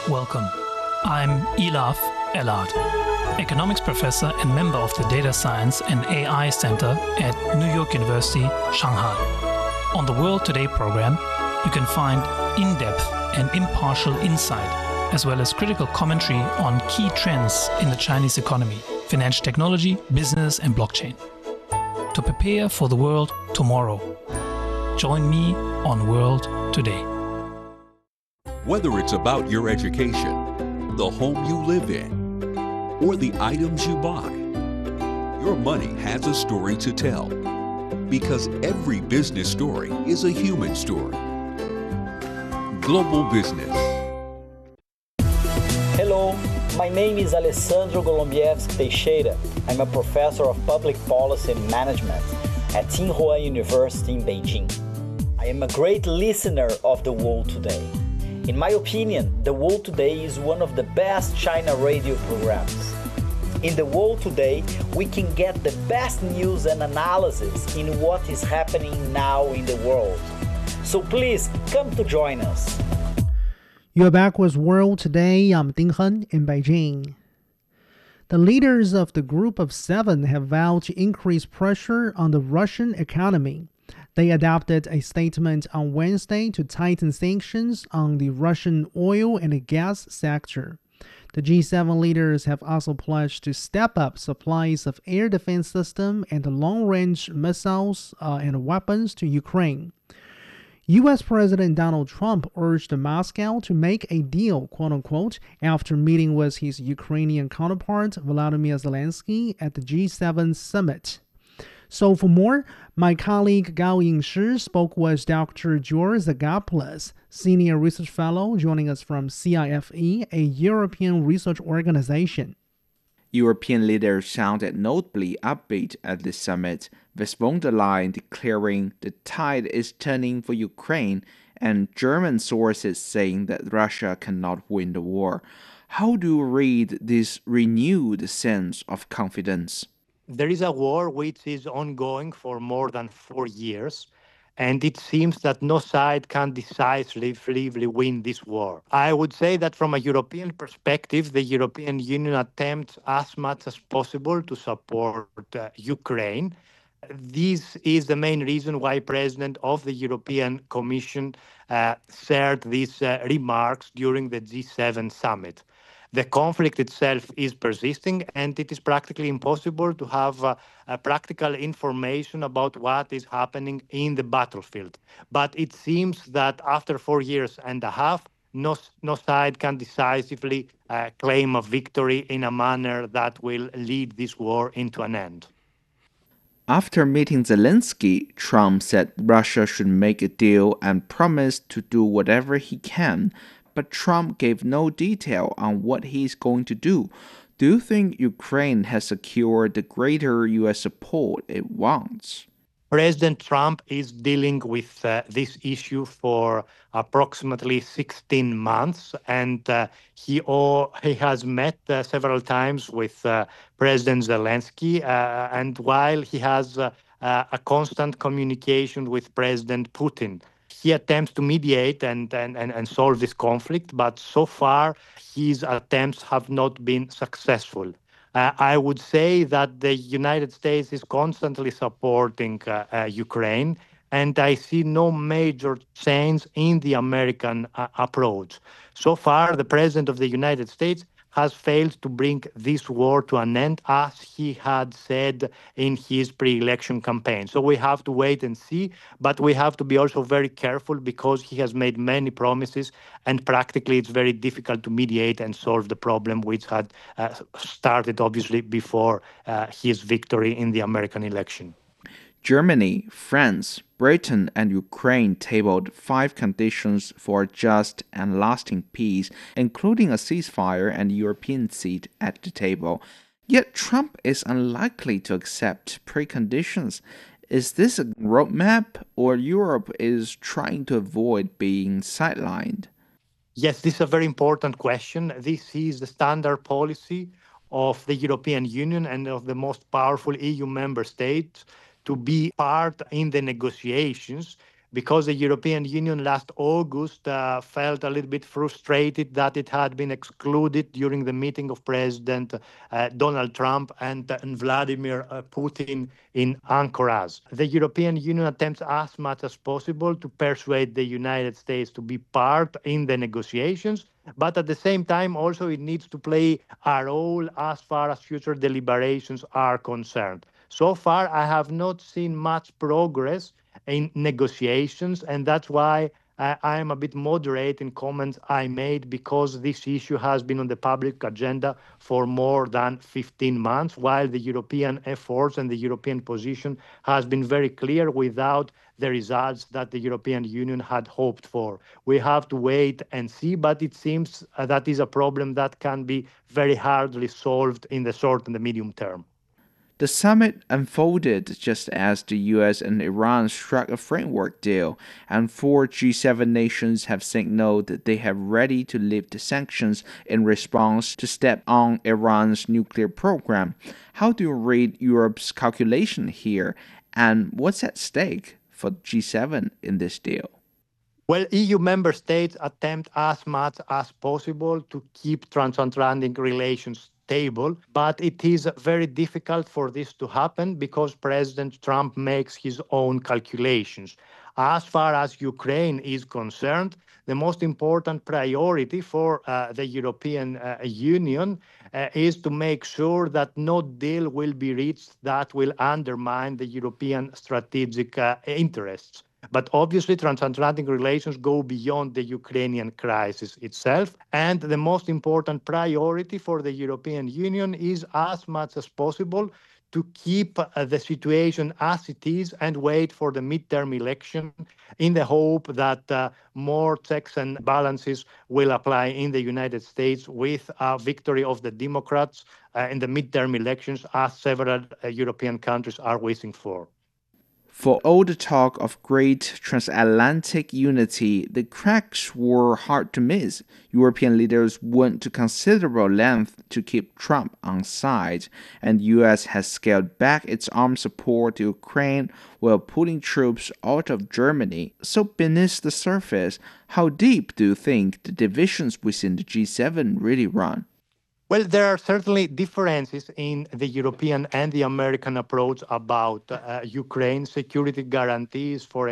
Welcome. I'm Elaf Elad, economics professor and member of the Data Science and AI Center at New York University, Shanghai. On the World Today program, you can find in-depth and impartial insight, as well as critical commentary on key trends in the Chinese economy, financial technology, business, and blockchain. To prepare for the world tomorrow, join me on World Today. Whether it's about your education, the home you live in, or the items you buy, your money has a story to tell. Because every business story is a human story. Global Business. Hello, my name is Alessandro Golombieski Teixeira. I'm a professor of public policy and management at Tsinghua University in Beijing. I am a great listener of The World Today. In my opinion, The World Today is one of the best China radio programs. In The World Today, we can get the best news and analysis in what is happening now in the world. So please come to join us. You're back with World Today. I'm Ding Hen in Beijing. The leaders of the Group of Seven have vowed to increase pressure on the Russian economy. They adopted a statement on Wednesday to tighten sanctions on the Russian oil and gas sector. The G7 leaders have also pledged to step up supplies of air defense system and long-range missiles and weapons to Ukraine. U.S. President Donald Trump urged Moscow to make a deal, quote-unquote, after meeting with his Ukrainian counterpart Volodymyr Zelensky at the G7 summit. So for more, my colleague Gao Yingshi spoke with Dr. George Zagopoulos, Senior Research Fellow joining us from CIFE, a European research organization. European leaders sounded notably upbeat at the summit, with von der Leyen declaring the tide is turning for Ukraine and German sources saying that Russia cannot win the war. How do you read this renewed sense of confidence? There is a war which is ongoing for more than 4 years, and it seems that no side can decisively win this war. I would say that from a European perspective, the European Union attempts as much as possible to support Ukraine. This is the main reason why President of the European Commission shared these remarks during the G7 summit. The conflict itself is persisting, and it is practically impossible to have practical information about what is happening in the battlefield. But it seems that after 4 years and a half, no side can decisively claim a victory in a manner that will lead this war into an end. After meeting Zelensky, Trump said Russia should make a deal and promised to do whatever he can. But Trump gave no detail on what he's going to do. Do you think Ukraine has secured the greater U.S. support it wants? President Trump is dealing with this issue for approximately 16 months, and he has met several times with President Zelensky, and while he has a constant communication with President Putin. He attempts to mediate and solve this conflict, but so far his attempts have not been successful. I would say that the United States is constantly supporting Ukraine, and I see no major change in the American approach. So far, the President of the United States has failed to bring this war to an end, as he had said in his pre-election campaign. So we have to wait and see, but we have to be also very careful because he has made many promises, and practically it's very difficult to mediate and solve the problem, which had started obviously before his victory in the American election. Germany, France, Britain, and Ukraine tabled 5 conditions for a just and lasting peace, including a ceasefire and a European seat at the table. Yet Trump is unlikely to accept preconditions. Is this a roadmap, or Europe is trying to avoid being sidelined? Yes, this is a very important question. This is the standard policy of the European Union and of the most powerful EU member states to be part in the negotiations because the European Union last August felt a little bit frustrated that it had been excluded during the meeting of President Donald Trump and Vladimir Putin in Ankara. The European Union attempts as much as possible to persuade the United States to be part in the negotiations, but at the same time also it needs to play a role as far as future deliberations are concerned. So far, I have not seen much progress in negotiations, and that's why I am a bit moderate in comments I made, because this issue has been on the public agenda for more than 15 months, while the European efforts and the European position has been very clear without the results that the European Union had hoped for. We have to wait and see, but it seems that is a problem that can be very hardly solved in the short and the medium term. The summit unfolded just as the US and Iran struck a framework deal, and 4 G7 nations have signaled that they are ready to lift sanctions in response to step on Iran's nuclear program. How do you read Europe's calculation here, and what's at stake for G7 in this deal? Well, EU member states attempt as much as possible to keep transatlantic relations stable, but it is very difficult for this to happen because President Trump makes his own calculations. As far as Ukraine is concerned, the most important priority for the European Union is to make sure that no deal will be reached that will undermine the European strategic interests. But obviously, transatlantic relations go beyond the Ukrainian crisis itself. And the most important priority for the European Union is, as much as possible, to keep the situation as it is and wait for the midterm election in the hope that more checks and balances will apply in the United States with a victory of the Democrats in the midterm elections, as several European countries are wishing for. For all the talk of great transatlantic unity, the cracks were hard to miss. European leaders went to considerable length to keep Trump on side, and the U.S. has scaled back its arms support to Ukraine while pulling troops out of Germany. So beneath the surface, how deep do you think the divisions within the G7 really run? Well, there are certainly differences in the European and the American approach about Ukraine security guarantees, for